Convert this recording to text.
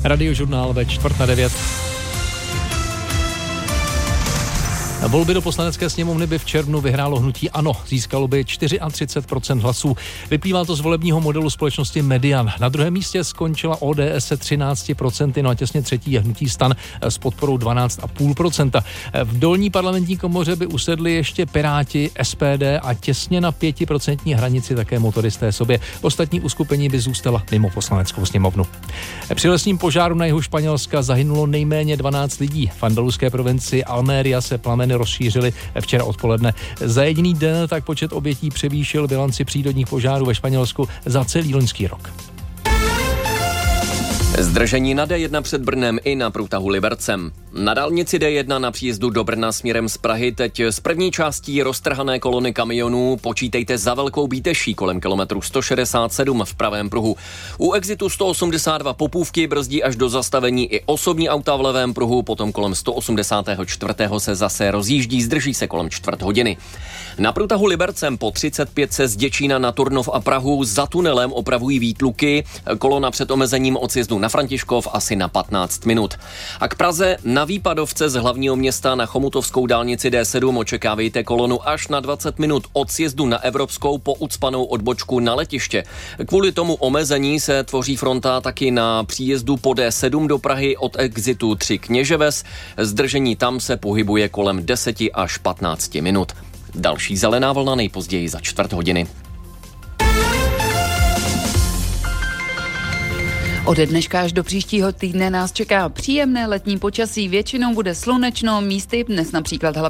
Radiožurnál ve 8:45. Volby do Poslanecké sněmovny by v červnu vyhrálo hnutí ANO. Získalo by 34% hlasů. Vyplývá to z volebního modelu společnosti Median. Na druhém místě skončila ODS se 13%, no a těsně třetí je hnutí STAN s podporou 12,5%. V dolní parlamentní komoře by usedli ještě Piráti, SPD a těsně na 5% hranici také motoristé sobě. Ostatní uskupení by zůstala mimo Poslaneckou sněmovnu. Při lesním požáru na jihu Španělska zahynulo nejméně 12 lidí. V andaluské provincii Almeria se plameny rozšířily včera odpoledne. Za jediný den tak počet obětí převýšil bilanci přírodních požárů ve Španělsku za celý loňský rok. Zdržení na D1 před Brnem i na průtahu Libercem. Na dálnici D1 na příjezdu do Brna směrem z Prahy teď z první částí roztrhané kolony kamionů počítejte za Velkou Bíteší kolem kilometru 167 v pravém pruhu. U exitu 182 Popůvky brzdí až do zastavení i osobní auta v levém pruhu, potom kolem 184. se zase rozjíždí, zdrží se kolem čtvrt hodiny. Na průtahu Libercem po 35 se z Děčína na Turnov a Prahu za tunelem opravují výtluky, kolona před omezením od sjezdu na Františkov asi na 15 minut. A k Praze na výpadovce z hlavního města na chomutovskou dálnici D7 očekávejte kolonu až na 20 minut od sjezdu na Evropskou po ucpanou odbočku na letiště. Kvůli tomu omezení se tvoří fronta taky na příjezdu po D7 do Prahy od exitu 3 Kněževes. Zdržení tam se pohybuje kolem 10 až 15 minut. Další zelená vlna nejpozději za čtvrt hodiny. Ode dneška až do příštího týdne nás čeká příjemné letní počasí, většinou bude slunečno, místy dnes například hlavně